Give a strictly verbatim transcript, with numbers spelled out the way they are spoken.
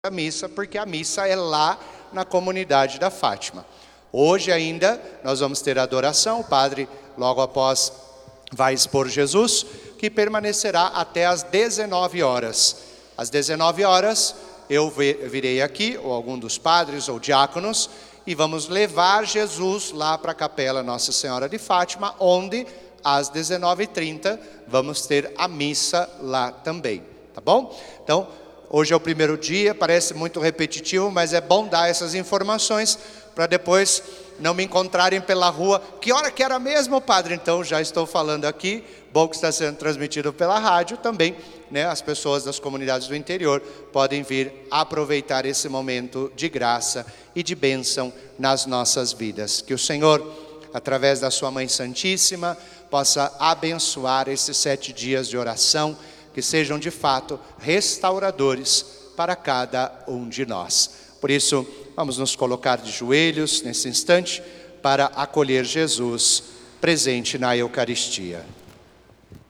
a missa, porque a missa é lá na comunidade da Fátima. Hoje ainda nós vamos ter adoração, o padre logo após vai expor Jesus, que permanecerá até às dezenove horas. Às dezenove horas eu virei aqui, ou algum dos padres ou diáconos, e vamos levar Jesus lá para a capela Nossa Senhora de Fátima, onde às dezenove e trinta vamos ter a missa lá também, tá bom? Então, hoje é o primeiro dia, parece muito repetitivo, mas é bom dar essas informações para depois não me encontrarem pela rua. Que hora que era mesmo, padre? Então já estou falando aqui, bom que está sendo transmitido pela rádio também, né? As pessoas das comunidades do interior podem vir aproveitar esse momento de graça e de bênção nas nossas vidas. Que o Senhor, através da sua Mãe Santíssima, possa abençoar esses sete dias de oração, que sejam de fato restauradores para cada um de nós. Por isso, vamos nos colocar de joelhos nesse instante para acolher Jesus presente na Eucaristia.